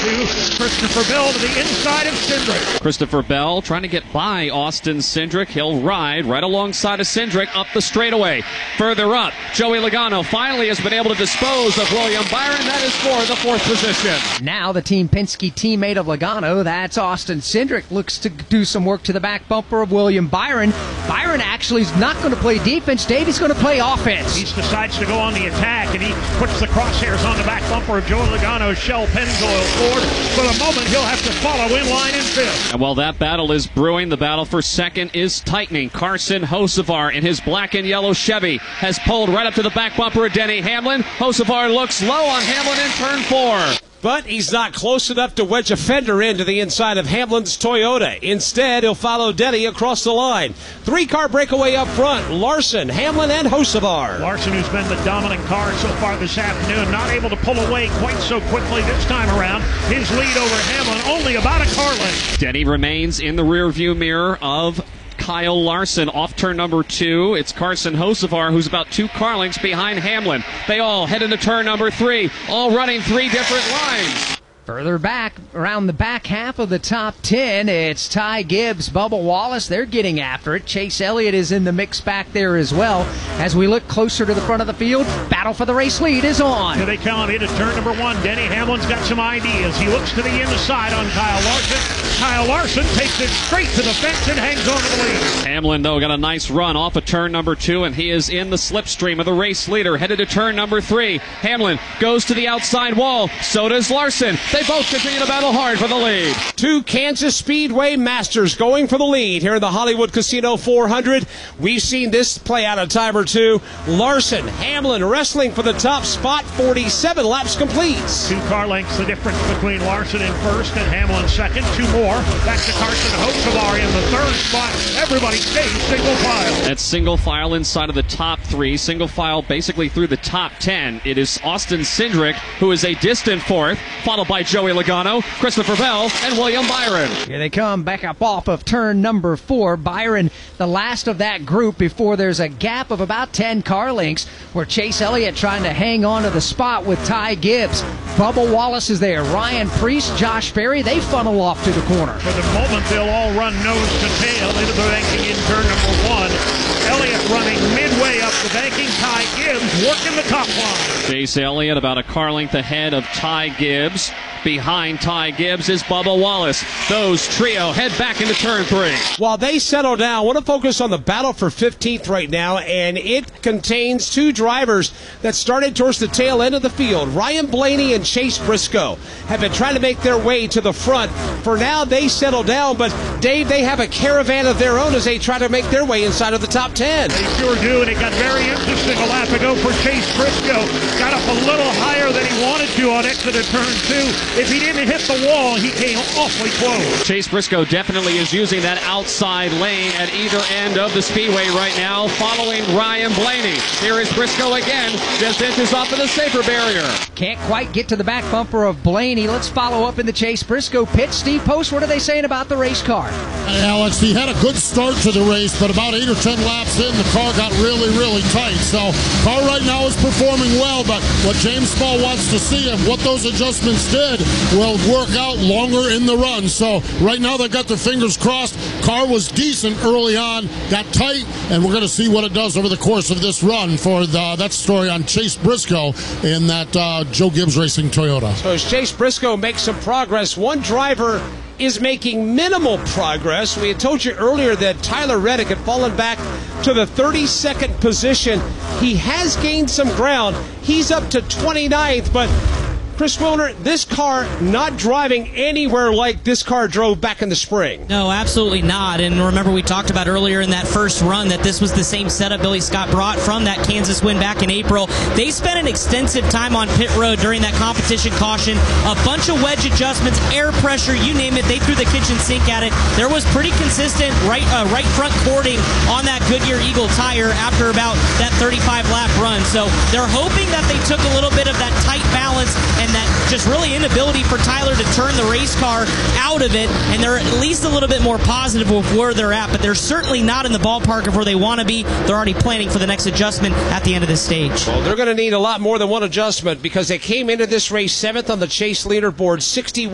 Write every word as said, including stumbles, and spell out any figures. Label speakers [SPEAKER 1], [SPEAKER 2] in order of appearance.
[SPEAKER 1] to Christopher Bell to the inside of Cindric.
[SPEAKER 2] Christopher Bell trying to get by Austin Cindric. He'll ride right alongside of Cindric up the straightaway. Further up, Joey Logano finally has been able to dispose of William Byron. That is for the fourth position.
[SPEAKER 3] Now the Team Penske teammate of Logano, that's Austin Cindric, looks to do some work to the back bumper of William Byron. Byron actually is not going to play defense, Dave. He's going to play offense.
[SPEAKER 1] He decides to go on the attack, and he puts the crosshairs on the back bumper of Joey Logano's Shell Pennzoil Ford. For the moment, he'll have to follow in line in fifth.
[SPEAKER 2] And while that battle is brewing, the battle for second is tightening. Carson Hocevar in his black and yellow Chevy has pulled right up to the back bumper of Denny Hamlin. Hocevar looks low on Hamlin in turn four.
[SPEAKER 4] But he's not close enough to wedge a fender into the inside of Hamlin's Toyota. Instead, he'll follow Denny across the line. Three-car breakaway up front. Larson, Hamlin, and Hocevar.
[SPEAKER 1] Larson, who's been the dominant car so far this afternoon, not able to pull away quite so quickly this time around. His lead over Hamlin only about a car length.
[SPEAKER 2] Denny remains in the rearview mirror of Kyle Larson off turn number two. It's Carson Hocevar, who's about two car lengths behind Hamlin. They all head into turn number three, all running three different lines.
[SPEAKER 3] Further back, around the back half of the top ten, it's Ty Gibbs, Bubba Wallace. They're getting after it. Chase Elliott is in the mix back there as well. As we look closer to the front of the field, battle for the race lead is on.
[SPEAKER 1] Here they come into turn number one. Denny Hamlin's got some ideas. He looks to the inside on Kyle Larson. Kyle Larson takes it straight to the fence and hangs on to the lead.
[SPEAKER 2] Hamlin, though, got a nice run off of turn number two, and he is in the slipstream of the race leader, headed to turn number three. Hamlin goes to the outside wall. So does Larson. They both continue to battle hard for the lead.
[SPEAKER 4] Two Kansas Speedway Masters going for the lead here in the Hollywood Casino four hundred. We've seen this play out a time or two. Larson, Hamlin wrestling for the top spot. forty-seven laps complete.
[SPEAKER 1] Two car lengths the difference between Larson in first and Hamlin second. Two more. Back to Carson Hocevar in the third spot. Everybody stays single file.
[SPEAKER 2] That's single file inside of the top three. Single file basically through the top ten. It is Austin Cindric, who is a distant fourth, followed by Joey Logano, Christopher Bell, and William Byron.
[SPEAKER 3] Here they come back up off of turn number four. Byron, the last of that group before there's a gap of about ten car lengths where Chase Elliott trying to hang on to the spot with Ty Gibbs. Bubba Wallace is there. Ryan Preece, Josh Ferry, they funnel off to the corner.
[SPEAKER 1] For the moment, they'll all run nose to tail into the banking in turn number one. Elliott running midway up the banking. Ty Gibbs working the top line.
[SPEAKER 2] Chase Elliott about a car length ahead of Ty Gibbs. Behind Ty Gibbs is Bubba Wallace. Those trio head back into turn three.
[SPEAKER 4] While they settle down, I want to focus on the battle for fifteenth right now, and it contains two drivers that started towards the tail end of the field. Ryan Blaney and Chase Briscoe have been trying to make their way to the front. For now, they settle down, but Dave, they have a caravan of their own as they try to make their way inside of the top ten.
[SPEAKER 1] They sure do, and it got very interesting a lap ago for Chase Briscoe. Got up a little higher than he wanted to on exit of turn two. If he didn't hit the wall, he came awfully close.
[SPEAKER 2] Chase Briscoe definitely is using that outside lane at either end of the speedway right now, following Ryan Blaney. Here is Briscoe again, just inches off of the safer barrier.
[SPEAKER 3] Can't quite get to the back bumper of Blaney. Let's follow up in the Chase Briscoe pit. Steve Post, what are they saying about the race car?
[SPEAKER 5] Hey, Alex, he had a good start to the race, but about eight or ten laps in, the car got really, really tight. So, car right now is performing well, but what James Small wants to see and what those adjustments did will work out longer in the run. So, right now they've got their fingers crossed. Car was decent early on, got tight, and we're going to see what it does over the course of this run for the, that story on Chase Briscoe in that uh, Joe Gibbs Racing Toyota.
[SPEAKER 4] So as Chase Briscoe makes some progress, one driver is making minimal progress. We had told you earlier that Tyler Reddick had fallen back to the thirty-second position. He has gained some ground. He's up to twenty-ninth, but Chris Wilner, this car not driving anywhere like this car drove back in the spring.
[SPEAKER 6] No, absolutely not. And remember, we talked about earlier in that first run that this was the same setup Billy Scott brought from that Kansas win back in April. They spent an extensive time on pit road during that competition caution. A bunch of wedge adjustments, air pressure, you name it. They threw the kitchen sink at it. There was pretty consistent right uh, right front cording on that Goodyear Eagle tire after about that thirty-five lap run. So they're hoping that they took a little bit of that tight balance and that just really inability for Tyler to turn the race car out of it, and they're at least a little bit more positive with where they're at, but they're certainly not in the ballpark of where they want to be. They're already planning for the next adjustment at the end of this stage.
[SPEAKER 4] Well, they're going to need a lot more than one adjustment because they came into this race seventh on the Chase leaderboard, sixty-one